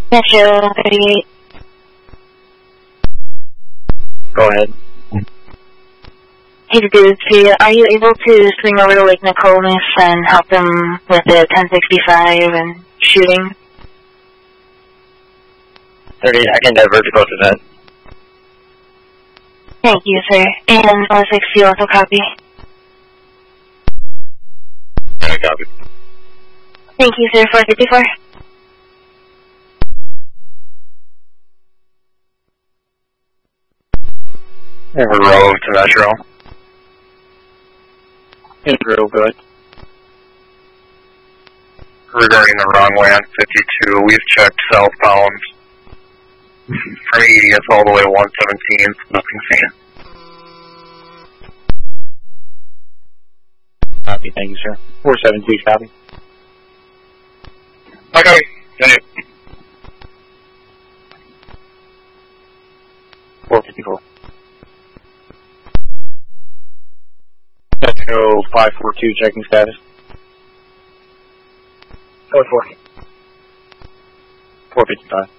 Metro 38. Go ahead. Hey, dude, are you able to swing over to Lake Nokomis and help them with the 1065 and shooting? 38, I can divert to go to that. Thank you, sir. And 160, you also copy? I copy. Thank you, sir. 454. Row to Metro. Intro, good. Regarding the wrong way on 52, we've checked southbound from 80th all the way to 117th, nothing seen. Copy, thank you, sir. 472, copy. I copy. Thank you. 454. Metro 542, checking status. 44. 455.